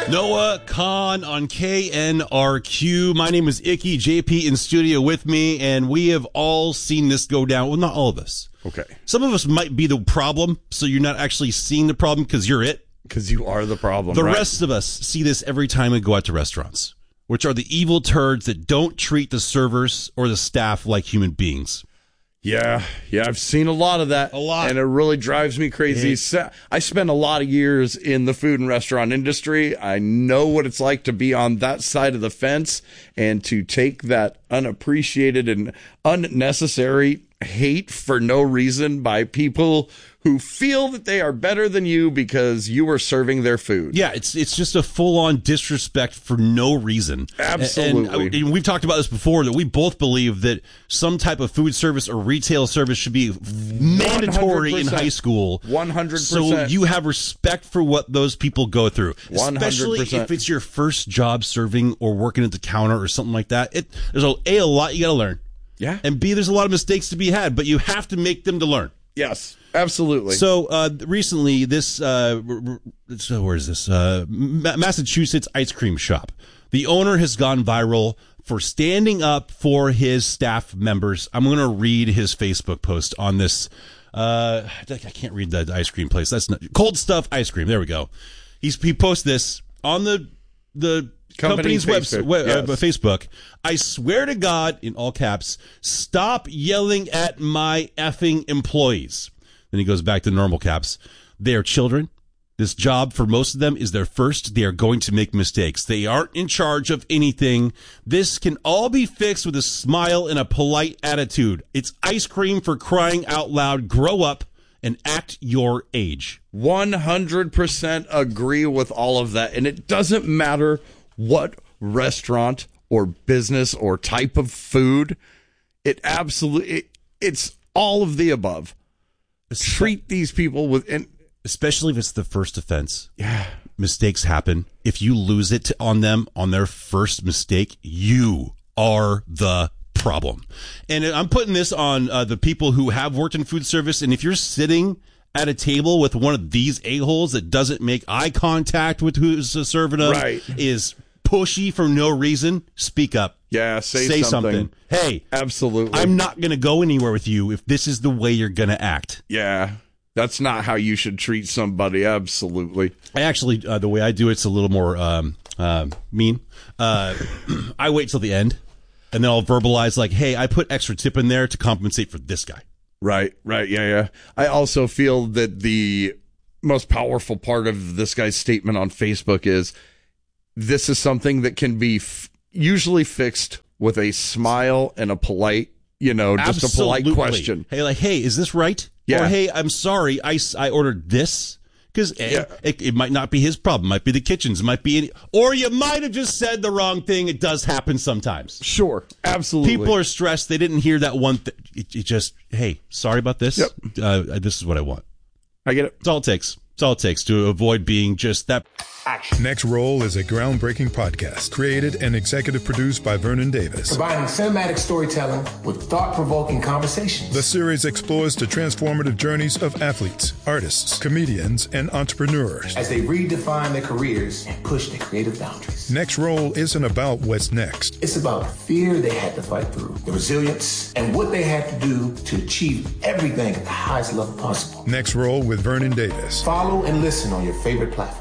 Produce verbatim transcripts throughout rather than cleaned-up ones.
Noah Kahn on K N R Q. My name is Icky. J P in studio with me, and we have all seen this go down. Well, not all of us. Okay. Some of us might be the problem, so you're not actually seeing the problem because you're it. Because you are the problem, The right? rest of us see this every time we go out to restaurants, which are the evil turds that don't treat the servers or the staff like human beings. Yeah, yeah, I've seen a lot of that. A lot. And it really drives me crazy. It- So- I spent a lot of years in the food and restaurant industry. I know what it's like to be on that side of the fence and to take that unappreciated and unnecessary hate for no reason by people who feel that they are better than you because you are serving their food. Yeah, it's it's just a full-on disrespect for no reason. Absolutely. And, and we've talked about this before, that we both believe that some type of food service or retail service should be mandatory in high school. one hundred percent. So you have respect for what those people go through. one hundred percent. Especially if it's your first job serving or working at the counter or something like that. It, there's a, a, a lot you got to learn. Yeah. And B, there's a lot of mistakes to be had, but you have to make them to learn. Yes, absolutely. So uh, recently, this, uh, r- r- so where is this? Uh, Ma- Massachusetts ice cream shop. The owner has gone viral for standing up for his staff members. I'm going to read his Facebook post on this. Uh, I can't read the ice cream place. That's not Cold Stuff Ice Cream. There we go. He's, he posted this on the the Company's company's website, Facebook, web, yes. uh, Facebook. I swear to God, in all caps, stop yelling at my effing employees. Then he goes back to normal caps. They are children. This job, for most of them, is their first. They are going to make mistakes. They aren't in charge of anything. This can all be fixed with a smile and a polite attitude. It's ice cream, for crying out loud. Grow up and act your age. one hundred percent agree with all of that. And it doesn't matter what restaurant or business or type of food. It absolutely, it, it's all of the above. Treat these people with, and especially if it's the first offense. yeah, Mistakes happen. If you lose it on them on their first mistake, you are the problem. And I'm putting this on uh, the people who have worked in food service. And if you're sitting at a table with one of these a-holes that doesn't make eye contact with who's serving them, Right. is pushy for no reason, speak up. yeah, say, Say something. something. Hey, Absolutely. I'm not going to go anywhere with you if this is the way you're going to act. yeah, that's not how you should treat somebody. Absolutely. I actually, uh, the way I do it's a little more um, uh, mean. Uh, I wait till the end, and then I'll verbalize like, hey, I put extra tip in there to compensate for this guy. Right, right, yeah, yeah. I also feel that the most powerful part of this guy's statement on Facebook is this is something that can be f- usually fixed with a smile and a polite, you know, just a polite Absolutely. question. Hey, like, hey, is this right? Yeah. Or, hey, I'm sorry, I, s- I ordered this. Because Yeah. it, it might not be his problem. It might be the kitchen's. It might be any, or you might have just said the wrong thing. It does happen sometimes. Sure, absolutely. People are stressed. They didn't hear that one thing. It, it just, hey, sorry about this. Yep. Uh, this is what I want. I get it. It's all it takes. It's all it takes to avoid being just that. Next Roll is a groundbreaking podcast created and executive produced by Vernon Davis. Combining cinematic storytelling with thought-provoking conversations. The series explores the transformative journeys of athletes, artists, comedians, and entrepreneurs. As they redefine their careers and push their creative boundaries. Next Roll isn't about what's next. It's about the fear they had to fight through, the resilience, and what they had to do to achieve everything at the highest level possible. Next Roll with Vernon Davis. Follow and listen on your favorite platform.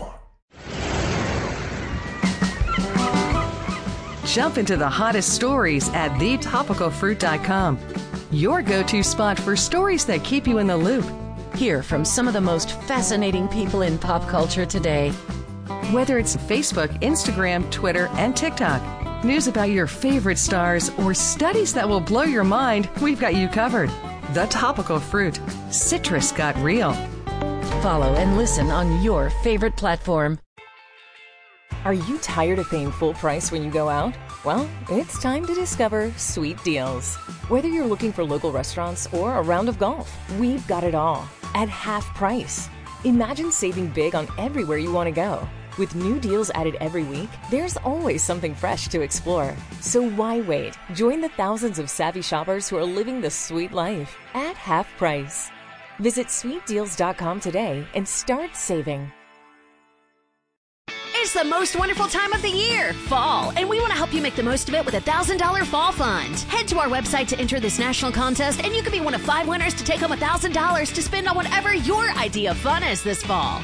Jump into the hottest stories at the topical fruit dot com. Your go-to spot for stories that keep you in the loop. Hear from some of the most fascinating people in pop culture today. Whether it's Facebook, Instagram, Twitter, and TikTok, news about your favorite stars, or studies that will blow your mind, we've got you covered. The Topical Fruit. Citrus got real. Follow and listen on your favorite platform. Are you tired of paying full price when you go out? Well, it's time to discover Sweet Deals. Whether you're looking for local restaurants or a round of golf, we've got it all at half price. Imagine saving big on everywhere you want to go. With new deals added every week, there's always something fresh to explore. So why wait? Join the thousands of savvy shoppers who are living the sweet life at half price. Visit sweet deals dot com today and start saving. is the most wonderful time of the year, fall, and we want to help you make the most of it with a one thousand dollars Fall Fund. Head to our website to enter this national contest, and you could be one of five winners to take home one thousand dollars to spend on whatever your idea of fun is this fall.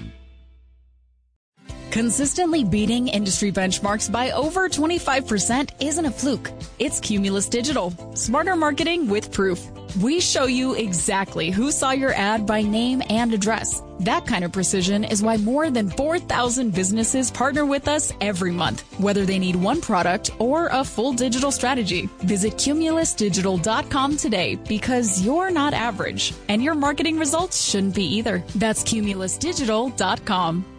Consistently beating industry benchmarks by over twenty-five percent isn't a fluke. It's Cumulus Digital. Smarter marketing with proof. We show you exactly who saw your ad by name and address. That kind of precision is why more than four thousand businesses partner with us every month, whether they need one product or a full digital strategy. Visit cumulus digital dot com today, because you're not average, and your marketing results shouldn't be either. That's cumulus digital dot com.